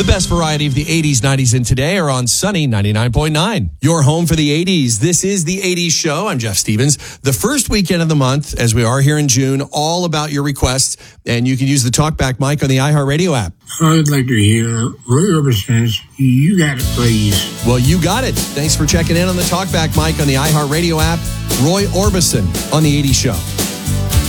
The best variety of the 80s, 90s, and today are on Sunny 99.9. Your home for the 80s. This is the 80s show. I'm Jeff Stevens. The first weekend of the month, as we are here in June, all about your requests. And you can use the TalkBack mic on the iHeartRadio app. I would like to hear Roy Orbison's You Got It, Please. Well, you got it. Thanks for checking in on the TalkBack mic on the iHeartRadio app. Roy Orbison on the 80s show.